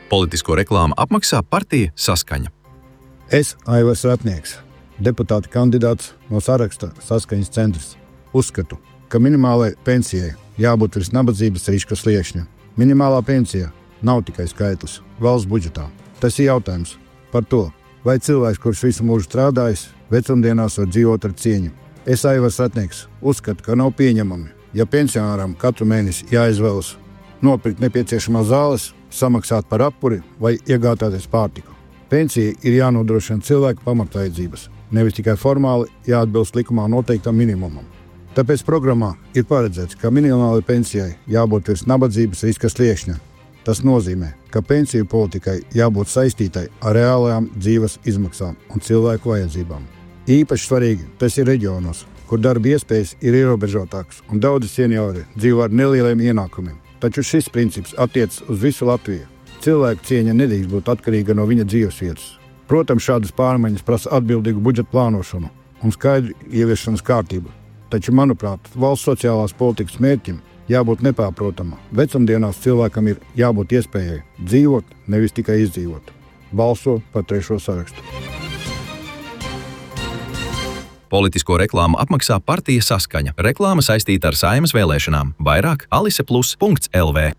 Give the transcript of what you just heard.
Politisko reklāmu apmaksā partija Saskaņa. Es, Aivars Ratnieks, deputāta kandidāts no saraksta Saskaņas centrs, uzskatu, ka minimālai pensijai jābūt virs nabadzības riska sliekšņa. Minimālā pensija nav tikai skaitlis valsts budžetā. Tas ir jautājums par to, vai cilvēks, kurš visu mūžu strādājis, vecumdienās var dzīvot ar cieņu. Es, Aivars Ratnieks, uzskatu, ka nav pieņemami, ja pensionāram katru mēnesi jāizvēlas nopirkt nepieciešamās zāles, samaksāt par apkuri vai iegādāties pārtiku. Pensija ir jānodrošina cilvēku pamatvajadzības, nevis tikai formāli jāatbilst likumā noteiktam minimumam. Tāpēc programmā ir paredzēts, ka minimālai pensijai jābūt virs nabadzības riska sliekšņa. Tas nozīmē, ka pensiju politikai jābūt saistītai ar reālajām dzīves izmaksām un cilvēku vajadzībām. Īpaši svarīgi tas ir reģionos, kur darba iespējas ir ierobežotākas un daudzi seniori dzīvo ar nelieliem ienākumiem. Taču šis princips attiecas uz visu Latviju. Cilvēku cieņa nedrīkst būt atkarīga no viņa dzīvesvietas. Protams, šādas pārmaiņas prasa atbildīgu budžeta plānošanu un skaidru ieviešanas kārtību. Taču, manuprāt, valsts sociālās politikas mērķim jābūt nepārprotamam. Vecumdienās cilvēkam ir jābūt iespējai dzīvot, nevis tikai izdzīvot. Balso par 3. sarakstu. Politisko reklāmu apmaksā partija Saskaņa. Reklāma saistīta ar Saeimas vēlēšanām. Vairāk aliseplus.lv.